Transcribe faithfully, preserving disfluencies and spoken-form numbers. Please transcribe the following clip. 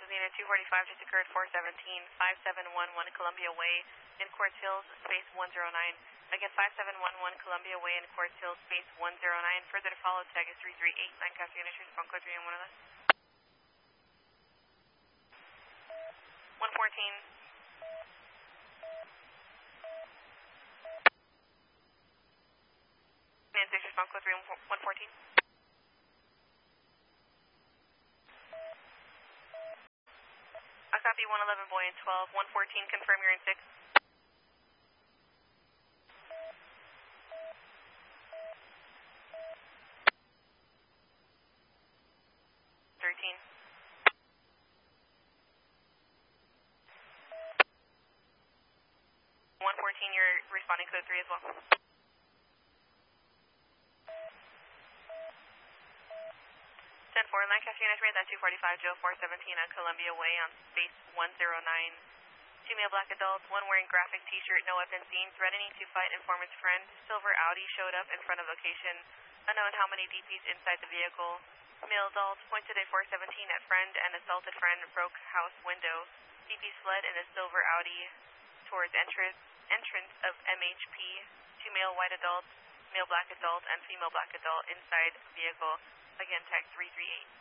unit two forty-five just occurred four seventeen, five seven one one Columbia Way in Quartz Hills, space one zero nine. Again, five seven one one Columbia Way in Quartz Hills, space one zero nine. Further to follow, tag is three three eight. Lancaster unit, respond code three and one of us. one fourteen. Man six, respond code three one fourteen. I copy one eleven Boy in twelve, one fourteen, confirm you're in six. thirteen. one fourteen, you're responding code three as well. ten four, Lancaster unit, that two forty-five, Joe four seventeen on Columbia Way on space one zero nine. Two male black adults, one wearing graphic t-shirt, no weapon seen, threatening to fight informant's friend. Silver Audi showed up in front of location. Unknown how many D Ps inside the vehicle. Male adult pointed a four seventeen at friend and assaulted friend, broke house window. D Ps fled in a silver Audi towards entrance, entrance of M H P. Two male white adults, male black adult, and female black adult inside vehicle. Again, tag three three eight.